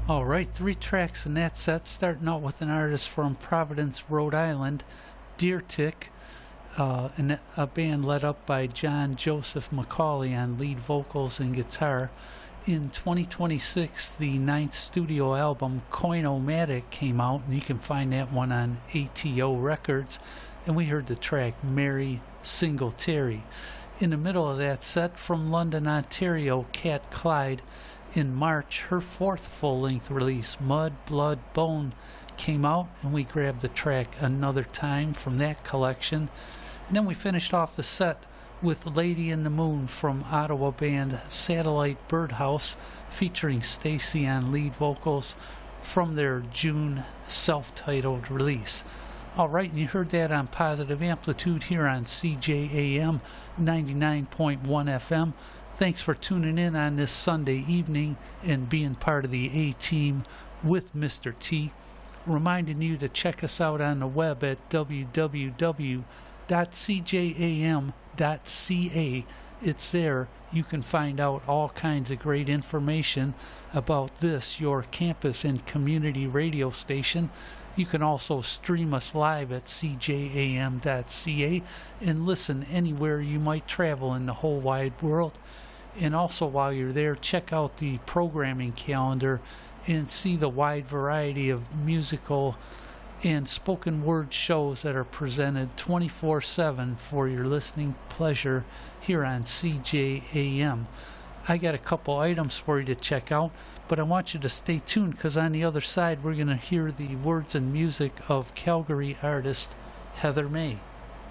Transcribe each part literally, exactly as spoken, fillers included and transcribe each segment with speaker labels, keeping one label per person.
Speaker 1: All right, three tracks in that set, starting out with an artist from Providence, Rhode Island, Deer Tick, uh, and a band led up by John Joseph McCauley on lead vocals and guitar. In twenty twenty-six, the ninth studio album, Coinomatic, came out, and you can find that one on A T O Records. And we heard the track Mary Singletary. In the middle of that set, from London, Ontario, Cat Clyde. In March, her fourth full-length release, Mud, Blood, Bone, came out, and we grabbed the track Another Time from that collection. And then we finished off the set with Lady in the Moon from Ottawa band Satellite Birdhouse, featuring Stacy on lead vocals from their June self-titled release. All right, and you heard that on Positive Amplitude here on C J A M ninety-nine point one F M. Thanks for tuning in on this Sunday evening and being part of the A-Team with Mister T. Reminding you to check us out on the web at w w w dot c j a m dot c a. It's there. You can find out all kinds of great information about this, your campus and community radio station. You can also stream us live at c j a m dot c a and listen anywhere you might travel in the whole wide world. And also, while you're there, check out the programming calendar and see the wide variety of musical and spoken word shows that are presented twenty-four seven for your listening pleasure here on C J A M. I got a couple items for you to check out, but I want you to stay tuned, because on the other side we're going to hear the words and music of Calgary artist Heather May.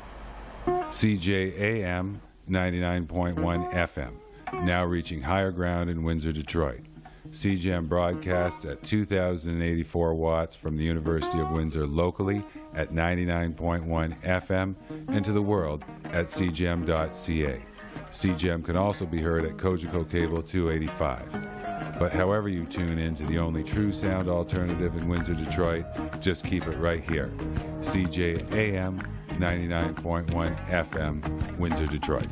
Speaker 2: C J A M ninety-nine point one F M, now reaching higher ground in Windsor, Detroit. C G M broadcasts at two thousand eighty-four watts from the University of Windsor locally at ninety-nine point one F M and to the world at c g m dot c a. C G M can also be heard at Cogeco Cable two eighty-five. But however you tune in to the only true sound alternative in Windsor, Detroit, just keep it right here. C J A M ninety-nine point one F M, Windsor, Detroit.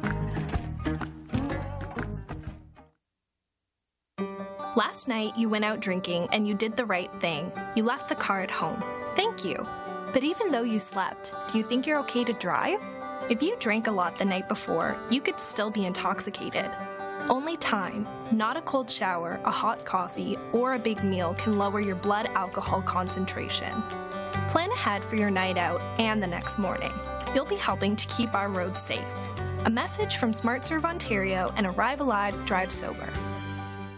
Speaker 3: Last night, you went out drinking and you did the right thing. You left the car at home. Thank you. But even though you slept, do you think you're okay to drive? If you drank a lot the night before, you could still be intoxicated. Only time, not a cold shower, a hot coffee, or a big meal can lower your blood alcohol concentration. Plan ahead for your night out and the next morning. You'll be helping to keep our roads safe. A message from SmartServe Ontario and Arrive Alive, Drive Sober.